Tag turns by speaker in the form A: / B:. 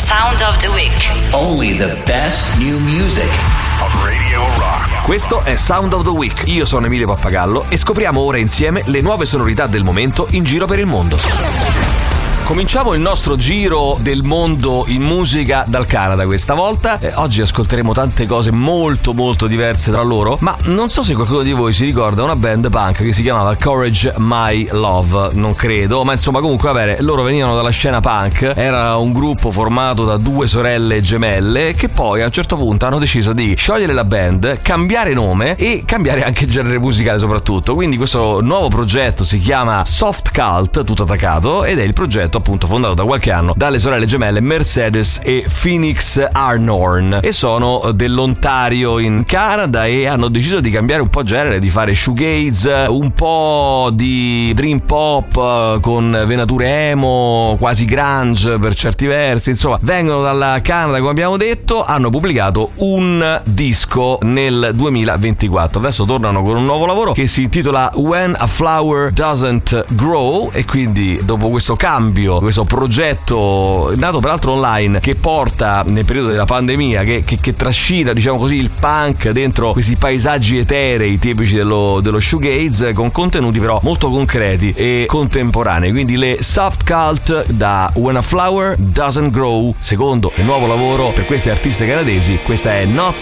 A: Sound of the Week.
B: Only the best new music
C: on Radio Rock.
D: Questo è Sound of the Week. Io sono Emilio Pappagallo e scopriamo ora insieme le nuove sonorità del momento in giro per il mondo. Cominciamo il nostro giro del mondo in musica dal Canada questa volta. Oggi ascolteremo tante cose molto molto diverse tra loro, ma non so se qualcuno di voi si ricorda una band punk che si chiamava Courage My Love. Non credo, ma insomma comunque vabbè, loro venivano dalla scena punk. Era un gruppo formato da due sorelle gemelle che poi a un certo punto hanno deciso di sciogliere la band, cambiare nome e cambiare anche genere musicale soprattutto. Quindi questo nuovo progetto si chiama Soft Cult, tutto attaccato, ed è il progetto appunto fondato da qualche anno dalle sorelle gemelle Mercedes e Phoenix Arnorn, e sono dell'Ontario in Canada e hanno deciso di cambiare un po' genere, di fare shoegaze, un po' di dream pop con venature emo, quasi grunge per certi versi. Insomma, vengono dalla Canada, come abbiamo detto, hanno pubblicato un disco nel 2024. Adesso tornano con un nuovo lavoro che si intitola When a Flower Doesn't Grow, e quindi dopo questo cambio, questo progetto nato peraltro online, che porta nel periodo della pandemia, che trascina, diciamo così, il punk dentro questi paesaggi eterei tipici dello shoegaze, con contenuti però molto concreti e contemporanei. Quindi le Soft Cult da When a Flower Doesn't Grow, secondo e nuovo lavoro per queste artiste canadesi. Questa è Not